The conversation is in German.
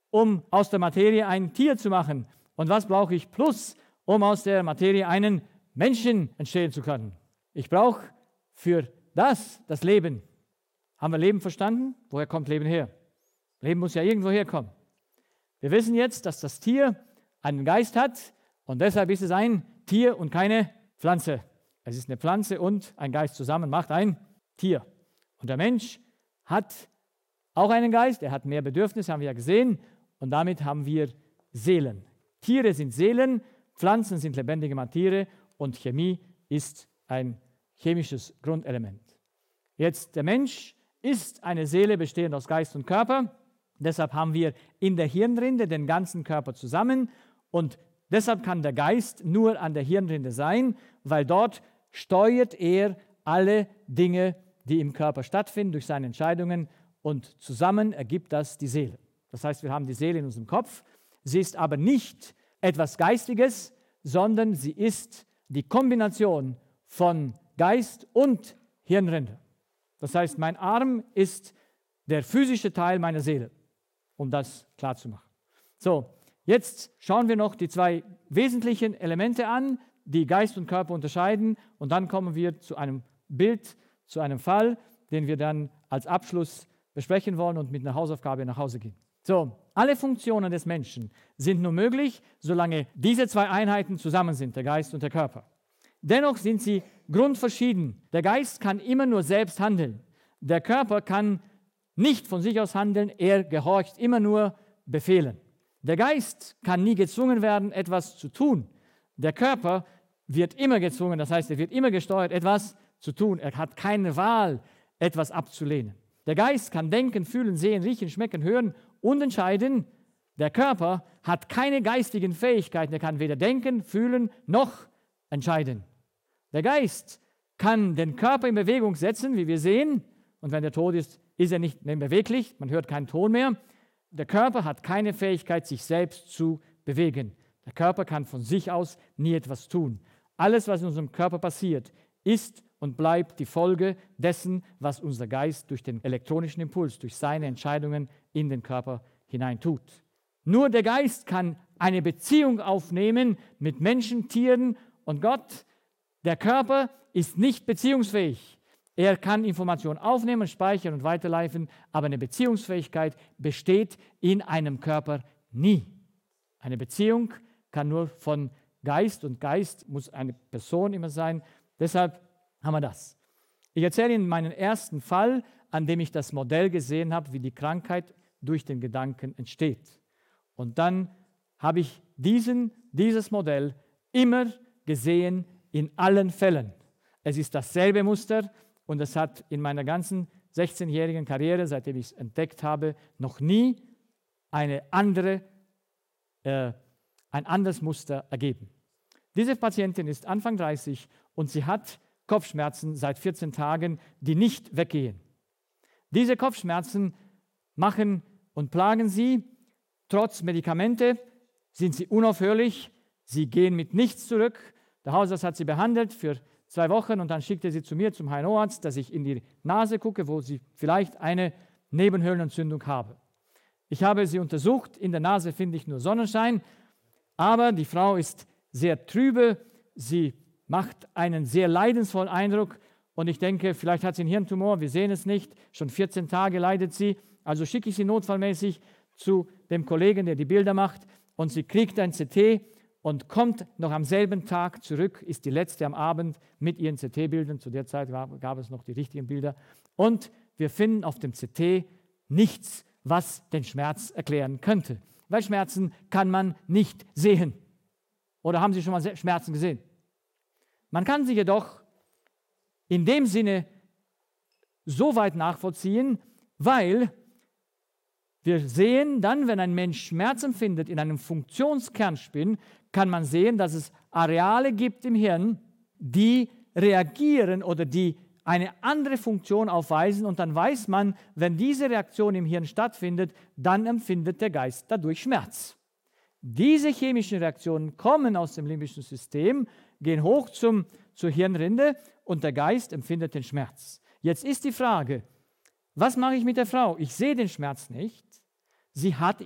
um aus der Materie ein Tier zu machen? Und was brauche ich plus, um aus der Materie einen Menschen entstehen zu können? Ich brauche für das Leben. Haben wir Leben verstanden? Woher kommt Leben her? Leben muss ja irgendwo herkommen. Wir wissen jetzt, dass das Tier einen Geist hat und deshalb ist es ein Tier und keine Pflanze. Es ist eine Pflanze und ein Geist zusammen macht ein Tier. Und der Mensch hat auch einen Geist, er hat mehr Bedürfnisse, haben wir ja gesehen, und damit haben wir Seelen. Tiere sind Seelen, Pflanzen sind lebendige Materie und Chemie ist ein chemisches Grundelement. Jetzt, der Mensch ist eine Seele bestehend aus Geist und Körper. Deshalb haben wir in der Hirnrinde den ganzen Körper zusammen und deshalb kann der Geist nur an der Hirnrinde sein, weil dort steuert er alle Dinge, die im Körper stattfinden, durch seine Entscheidungen und zusammen ergibt das die Seele. Das heißt, wir haben die Seele in unserem Kopf. Sie ist aber nicht etwas Geistiges, sondern sie ist die Kombination von Geist und Hirnrinde. Das heißt, mein Arm ist der physische Teil meiner Seele, um das klarzumachen. So, jetzt schauen wir noch die zwei wesentlichen Elemente an, die Geist und Körper unterscheiden, und dann kommen wir zu einem Bild, zu einem Fall, den wir dann als Abschluss besprechen wollen und mit einer Hausaufgabe nach Hause gehen. So, alle Funktionen des Menschen sind nur möglich, solange diese zwei Einheiten zusammen sind, der Geist und der Körper. Dennoch sind sie grundverschieden. Der Geist kann immer nur selbst handeln. Der Körper kann nicht von sich aus handeln, er gehorcht immer nur Befehlen. Der Geist kann nie gezwungen werden, etwas zu tun. Der Körper wird immer gezwungen, das heißt, er wird immer gesteuert, etwas zu tun. Er hat keine Wahl, etwas abzulehnen. Der Geist kann denken, fühlen, sehen, riechen, schmecken, hören und entscheiden. Der Körper hat keine geistigen Fähigkeiten. Er kann weder denken, fühlen noch entscheiden. Der Geist kann den Körper in Bewegung setzen, wie wir sehen. Und wenn er tot ist, ist er nicht mehr beweglich. Man hört keinen Ton mehr. Der Körper hat keine Fähigkeit, sich selbst zu bewegen. Der Körper kann von sich aus nie etwas tun. Alles, was in unserem Körper passiert, ist und bleibt die Folge dessen, was unser Geist durch den elektronischen Impuls, durch seine Entscheidungen in den Körper hinein tut. Nur der Geist kann eine Beziehung aufnehmen mit Menschen, Tieren und Gott. Der Körper ist nicht beziehungsfähig. Er kann Informationen aufnehmen, speichern und weiterleiten, aber eine Beziehungsfähigkeit besteht in einem Körper nie. Eine Beziehung kann nur von Geist, und Geist muss eine Person immer sein. Deshalb haben wir das. Ich erzähle Ihnen meinen ersten Fall, an dem ich das Modell gesehen habe, wie die Krankheit durch den Gedanken entsteht. Und dann habe ich dieses Modell immer gesehen in allen Fällen. Es ist dasselbe Muster und es hat in meiner ganzen 16-jährigen Karriere, seitdem ich es entdeckt habe, noch nie ein anderes Muster ergeben. Diese Patientin ist Anfang 30 und sie hat Kopfschmerzen seit 14 Tagen, die nicht weggehen. Diese Kopfschmerzen machen und plagen sie. Trotz Medikamente sind sie unaufhörlich. Sie gehen mit nichts zurück. Der Hausarzt hat sie behandelt für 2 Wochen und dann schickte sie zu mir, zum HNO-Arzt, dass ich in die Nase gucke, wo sie vielleicht eine Nebenhöhlenentzündung habe. Ich habe sie untersucht. In der Nase finde ich nur Sonnenschein. Aber die Frau ist sehr trübe. Sie macht einen sehr leidensvollen Eindruck und ich denke, vielleicht hat sie einen Hirntumor, wir sehen es nicht, schon 14 Tage leidet sie, also schicke ich sie notfallmäßig zu dem Kollegen, der die Bilder macht, und sie kriegt ein CT und kommt noch am selben Tag zurück, ist die letzte am Abend mit ihren CT-Bildern, zu der Zeit gab es noch die richtigen Bilder, und wir finden auf dem CT nichts, was den Schmerz erklären könnte, weil Schmerzen kann man nicht sehen. Oder haben Sie schon mal Schmerzen gesehen? Man kann sie jedoch in dem Sinne so weit nachvollziehen, weil wir sehen dann, wenn ein Mensch Schmerz empfindet in einem Funktionskernspin, kann man sehen, dass es Areale gibt im Hirn, die reagieren oder die eine andere Funktion aufweisen, und dann weiß man, wenn diese Reaktion im Hirn stattfindet, dann empfindet der Geist dadurch Schmerz. Diese chemischen Reaktionen kommen aus dem limbischen System, gehen hoch zur Hirnrinde und der Geist empfindet den Schmerz. Jetzt ist die Frage, was mache ich mit der Frau? Ich sehe den Schmerz nicht. Sie hat